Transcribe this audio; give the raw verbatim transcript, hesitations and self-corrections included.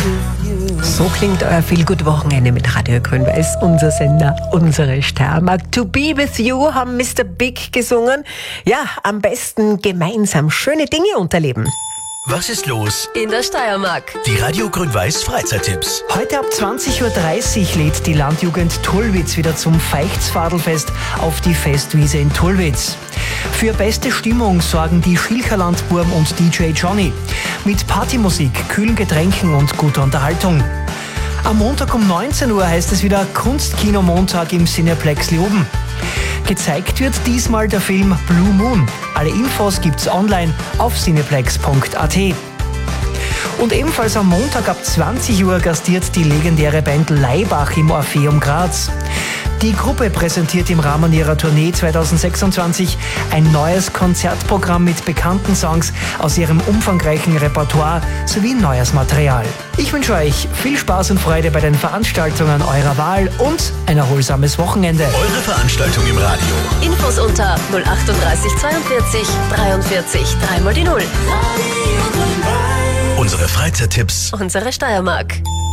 So klingt euer Feelgood-Wochenende mit Radio Grün-Weiß, unser Sender, unsere Steiermark. To be with you haben Mister Big gesungen. Ja, am besten gemeinsam schöne Dinge unterleben. Was ist los in der Steiermark? Die Radio Grün-Weiß Freizeittipps. Heute ab zwanzig Uhr dreißig lädt die Landjugend Tullwitz wieder zum Feichtfadelfest auf die Festwiese in Tullwitz. Für beste Stimmung sorgen die Schilcherlandburm und D J Johnny. Mit Partymusik, kühlen Getränken und guter Unterhaltung. Am Montag um neunzehn Uhr heißt es wieder Kunstkino-Montag im Cineplex Leoben. Gezeigt wird diesmal der Film Blue Moon. Alle Infos gibt's online auf cineplex punkt a t. Und ebenfalls am Montag ab zwanzig Uhr gastiert die legendäre Band Laibach im Orpheum Graz. Die Gruppe präsentiert im Rahmen ihrer Tournee zwanzig sechsundzwanzig ein neues Konzertprogramm mit bekannten Songs aus ihrem umfangreichen Repertoire sowie neues Material. Ich wünsche euch viel Spaß und Freude bei den Veranstaltungen eurer Wahl und ein erholsames Wochenende. Eure Veranstaltung im Radio. Infos unter null achtunddreißig zweiundvierzig dreiundvierzig dreimal die Null. Unsere Freizeittipps. Unsere Steiermark.